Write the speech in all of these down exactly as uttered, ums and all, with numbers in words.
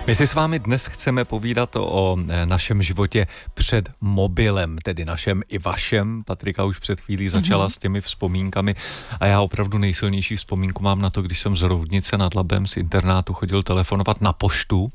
My si s vámi dnes chceme povídat o našem životě před mobilem, tedy našem i vašem. Patrika už před chvílí začala mm-hmm. s těmi vzpomínkami a já opravdu nejsilnější vzpomínku mám na to, když jsem z Roudnice nad Labem z internátu chodil telefonovat na poštu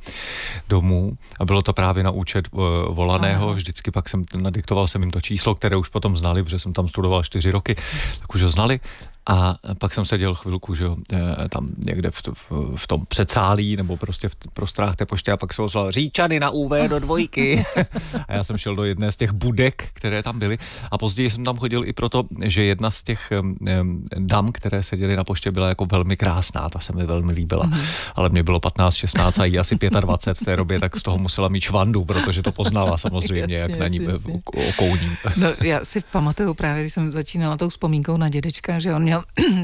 domů a bylo to právě na účet uh, volaného. Ano. Vždycky pak jsem nadiktoval jsem jim to číslo, které už potom znali, protože jsem tam studoval čtyři roky, tak už ho znali. A pak jsem seděl chvilku, že jo, tam někde v, v tom předsálí nebo prostě v prostorách té pošty a pak se ozval Říčany na ú vé do dvojky. A já jsem šel do jedné z těch budek, které tam byly a později jsem tam chodil i proto, že jedna z těch um, dam, které seděly na poště, byla jako velmi krásná, ta se mi velmi líbila. Mm. Ale mě bylo patnáct, šestnáct a jí asi dvacet pět v té době, tak z toho musela mít švandu, protože to poznala samozřejmě, jasně, jak na ní okouní. No, já si pamatuju právě, když jsem začínala tou vzpomínkou na dědečka, že on měl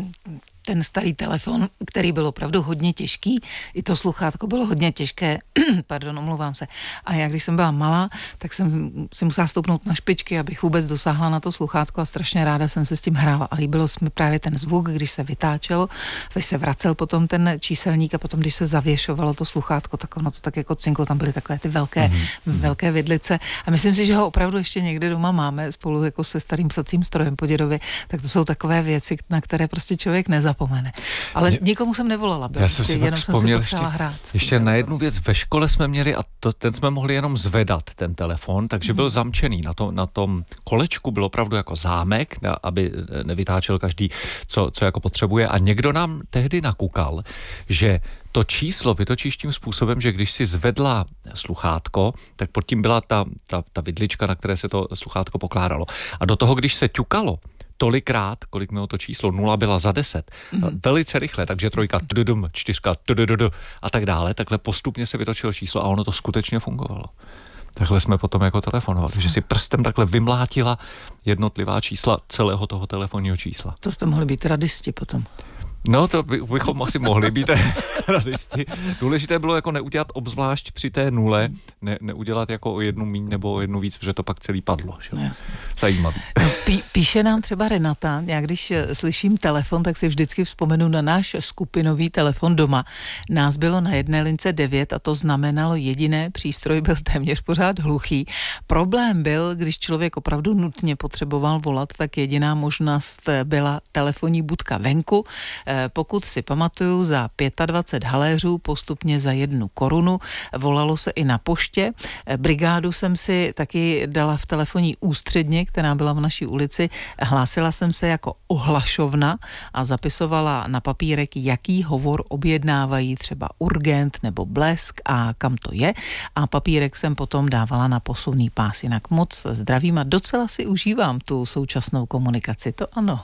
ten starý telefon, který byl opravdu hodně těžký, i to sluchátko bylo hodně těžké, pardon, omlouvám se. A já, když jsem byla malá, tak jsem si musela stoupnout na špičky, abych vůbec dosáhla na to sluchátko a strašně ráda jsem se s tím hrála. A líbilo se mi právě ten zvuk, když se vytáčelo, když se vracel potom ten číselník a potom, když se zavěšovalo to sluchátko, tak ono to tak jako cinklo, tam byly takové ty velké, mm-hmm. velké vidlice. A myslím si, že ho opravdu ještě někde doma máme spolu jako se starým psacím strojem po dědovi, tak to jsou takové věci, na které prostě člověk nezapomene. Ale Mě, nikomu jsem nevolala, já jsem si jenom jsem si ještě, hrát. Ještě na jednu věc, ve škole jsme měli, a to, ten jsme mohli jenom zvedat, ten telefon, takže mm. byl zamčený. Na, to, na tom kolečku byl opravdu jako zámek, aby nevytáčel každý, co, co jako potřebuje. A někdo nám tehdy nakukal, že to číslo vytočíš tím způsobem, že když si zvedla sluchátko, tak pod tím byla ta, ta, ta vidlička, na které se to sluchátko pokládalo. A do toho, když se ťukalo, tolikrát, kolik mělo to číslo, nula byla za deset. Mm-hmm. Velice rychle, takže trojka, tududum, čtyřka, tudududu a tak dále. Takhle postupně se vytočilo číslo a ono to skutečně fungovalo. Takhle jsme potom jako telefonovali, že si prstem takhle vymlátila jednotlivá čísla celého toho telefonního čísla. To jste mohli být radisti potom. No, to by, bychom asi mohli být radisti. Důležité bylo jako neudělat obzvlášť při té nule, ne, neudělat jako o jednu míň nebo o jednu víc, protože to pak celý padlo. Že? Jasně. Zajímavý. No, pí, píše nám třeba Renata, já když slyším telefon, tak si vždycky vzpomenu na náš skupinový telefon doma. Nás bylo na jedné lince devět a to znamenalo jediné, přístroj byl téměř pořád hluchý. Problém byl, když člověk opravdu nutně potřeboval volat, tak jediná možnost byla telefonní budka venku. Pokud si pamatuju, za dvacet pět haléřů, postupně za jednu korunu, volalo se i na poště. Brigádu jsem si taky dala v telefonní ústředně, která byla v naší ulici. Hlásila jsem se jako ohlašovna a zapisovala na papírek, jaký hovor objednávají, třeba Urgent nebo Blesk a kam to je. A papírek jsem potom dávala na posunný pás. Jinak moc zdravím a docela si užívám tu současnou komunikaci. To ano.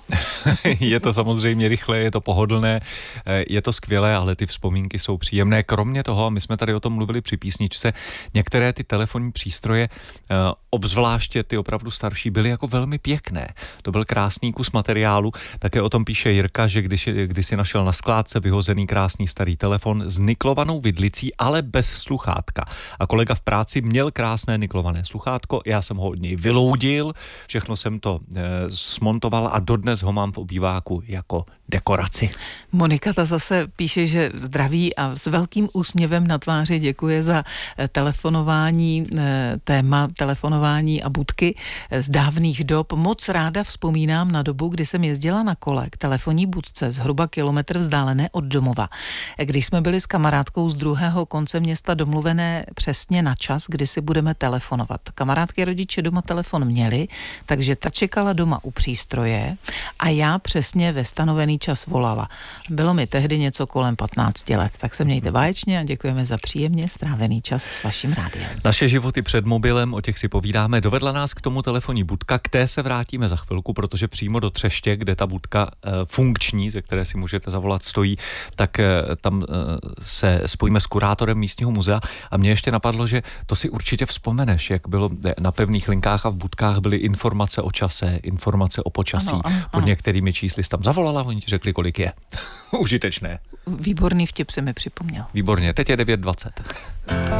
Je to samozřejmě rychlé, je to pohodlné, je to skvělé, ale ty vzpomínky jsou příjemné. Kromě toho, my jsme tady o tom mluvili při písničce, některé ty telefonní přístroje, obzvláště ty opravdu starší, byly jako velmi pěkné. To byl krásný kus materiálu. Také o tom píše Jirka, že když, když si našel na skládce vyhozený krásný starý telefon s niklovanou vidlicí, ale bez sluchátka. A kolega v práci měl krásné niklované sluchátko, já jsem ho od něj vyloudil, všechno jsem to e, smontoval a dodnes ho mám v obýváku jako dekoraci. Monika ta zase píše, že zdraví a s velkým úsměvem na tváři děkuje za telefonování, téma telefonování a budky z dávných dob. Moc ráda vzpomínám na dobu, kdy jsem jezdila na kole k telefonní budce zhruba kilometr vzdálené od domova. Když jsme byli s kamarádkou z druhého konce města domluvené přesně na čas, kdy si budeme telefonovat. Kamarádky rodiče doma telefon měli, takže ta čekala doma u přístroje a já přesně ve stanovený čas volala. Bylo mi tehdy něco kolem patnáct let, tak se mějte báječně a děkujeme za příjemně strávený čas s vaším rádiem. Naše životy před mobilem, o těch si povídáme, dovedla nás k tomu telefonní budka, k té se vrátíme za chvilku, protože přímo do Třeště, kde ta budka e, funkční, ze které si můžete zavolat, stojí, tak e, tam e, se spojíme s kurátorem místního muzea a mě ještě napadlo, že to si určitě vzpomeneš, jak bylo na pevných linkách a v budkách byly informace o čase, informace o počasí. Ano, ano, ano. Pod některými čísly tam zavolala, oni ti řekli, kolik je. Užitečné. Výborný vtip se mi připomněl. Výborně, teď je devět dvacet.